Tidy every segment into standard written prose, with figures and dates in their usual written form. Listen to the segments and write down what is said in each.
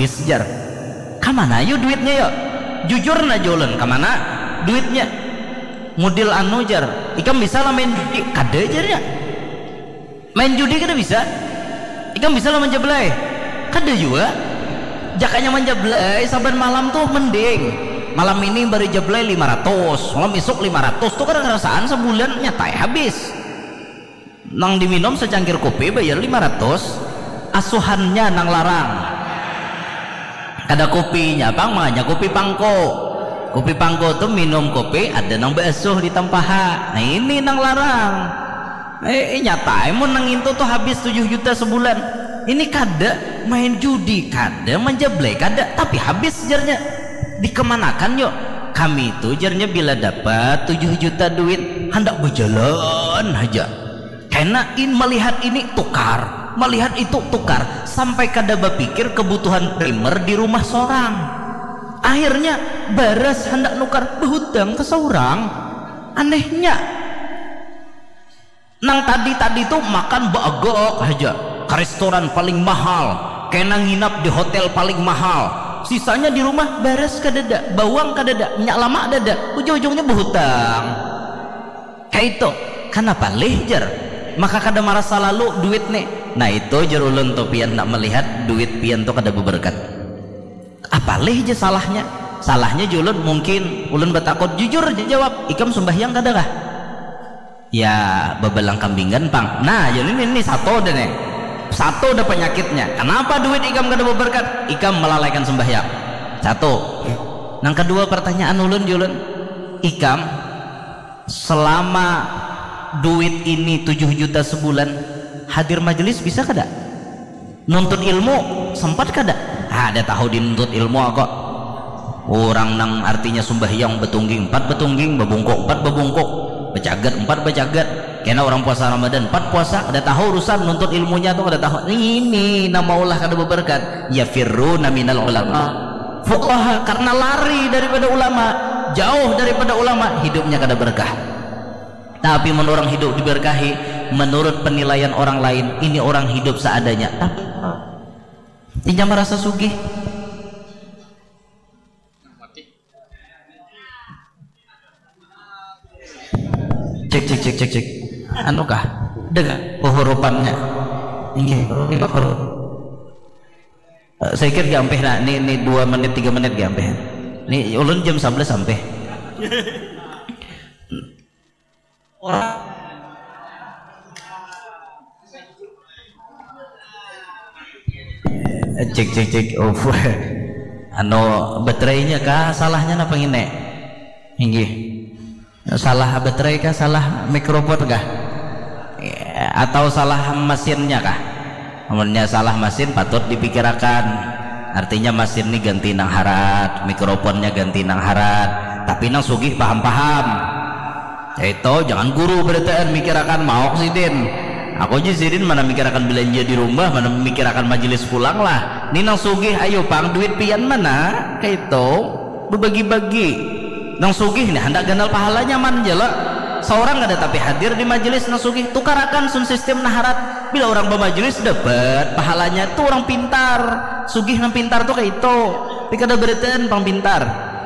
habis jar. Kamana yuk duitnya yuk, jujur na julen kamana duitnya model anu jar. Ikam bisa lah main judi kada jarnya, main judi kada bisa. Ikam bisa lah menjablay kada juga. Jakanya menjablay saban malam tuh mending malam ini baru jablay 500, malam esok 500 tuh kan ngerasaan sebulan nyatai habis. Nang diminum secangkir kopi bayar 500, asuhannya nang larang. Ada kopinya bang, makanya kopi pangko. Kopi pangko tuh minum kopi ada nang basuh di tempaha. Nah ini nang larang. Nyata mau nang itu tuh habis 7 juta sebulan. Ini kada main judi, kada menjablay, kada, tapi habis jarnya. Dikemanakan yuk? Kami itu jarnya bila dapat 7 juta duit hendak berjalan aja. Karena melihat ini tukar, melihat itu tukar, sampai kada berpikir kebutuhan primer di rumah seorang. Akhirnya baras hendak nukar berhutang ke seorang. Anehnya nang tadi tuh makan bagok aja ke restoran paling mahal, kena nginap di hotel paling mahal, sisanya di rumah baras kadada, bawang kadada, minyak lama dada, ujung-ujungnya berhutang. Kayak itu kenapa lejar? Maka kada merasa lalu duit nih. Nah itu jar ulun tuh pian nak melihat duit pian tuh kada berberkat. Apa leh aja salahnya? Salahnya julun mungkin ulun bertakut jujur aja jawab. Ikam sembahyang kada kah? Ya bebelang kambingan pang. Nah jadi ini satu deh nih. Satu udah penyakitnya. Kenapa duit ikam kada berberkat? Ikam melalaikan sembahyang. Satu. Yang kedua pertanyaan ulun julun. Ikam selama duit ini 7 juta sebulan hadir majelis bisa kada? Nuntut ilmu sempat kada? Ada tahu dinuntut ilmu kok. Orang nang artinya sembahyang betungging 4 betungging, bebungkuk 4 bebungkuk, becagat 4 becagat. Kena orang puasa Ramadan 4 puasa, ada tahu urusan nuntut ilmunya tuh, ada tahu. Ini nama Allah kada berberkat. Ya firruna minal ulama. Fuqaha karena lari daripada ulama, jauh daripada ulama, hidupnya kada berkah. Tapi menurut orang hidup diberkahi, menurut penilaian orang lain ini orang hidup seadanya. Tapi tidak merasa sugih. Cek. Anu kah? Dengar hurufannya. Ini huruf. Saya kira gampeh nak. Ini 2 menit 3 menit gampeh. Ini ulun jam 11 sampai. Cek anu baterainya kah salahnya apa ngene inggih salah baterai kah salah mikrofon kah atau salah mesinnya kah? Namanya salah mesin patut dipikirkan, artinya mesin ini ganti nang harat, mikrofonnya ganti nang harat, tapi nang sugih paham-paham. Itu jangan guru berarti mikirkan mau sidin. Aku aja sidin mana mikirkan belanja di rumah, mana mikirkan majelis pulang lah. Ini nang sugih ayo pang duit pian mana? Kayak itu berbagi-bagi. Nang sugih nih hendak ganal pahalanya man jela. Seorang ada tapi hadir di majelis nang sugih tukarakan sun sistem naharat. Bila orang bermajelis dapat pahalanya tuh orang pintar. Sugih nang pintar tuh kayak itu. Tapi kada beretaan pang pintar.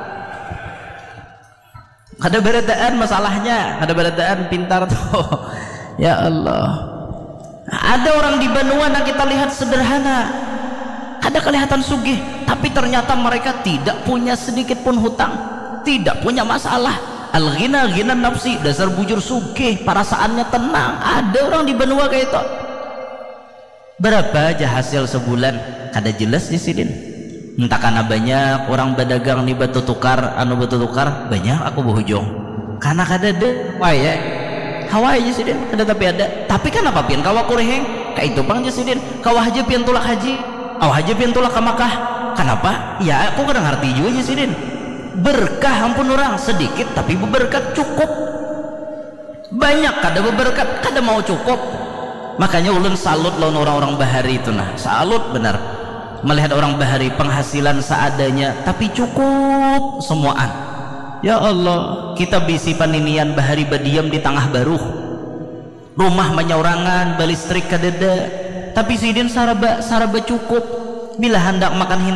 Ada beradaan masalahnya, ada beradaan pintar tuh. Ya Allah. Ada orang di Banua yang kita lihat sederhana, ada kelihatan sugih, tapi ternyata mereka tidak punya sedikit pun hutang, tidak punya masalah. Al-ghina ghina nafsi, dasar bujur sugih, perasaannya tenang. Ada orang di Banua kayak itu. Berapa aja hasil sebulan? Kada jelas di sini. Entah karena banyak orang berdagang nih batu tukar, anu batu tukar banyak aku berhujung karena kada ada ya Hawaii aja sidin kada tapi ada. Tapi kan apa pian kawa kureheng kayak itu bang sidin kawa haji pian tulak haji awak haji pian tulak ke Makkah. Kenapa? Ya aku kadang ngerti juga sidin berkah ampun orang sedikit tapi berberkat cukup banyak kada berberkat kada mau cukup. Makanya ulun salut lawan orang-orang bahari itu nah salut benar melihat orang bahari penghasilan seadanya tapi cukup semuaan. Ya Allah, kita bisi paninian bahari badiam di tengah baruh rumah menyaurangan balistrik kadeda tapi sidin saraba cukup bila hendak makan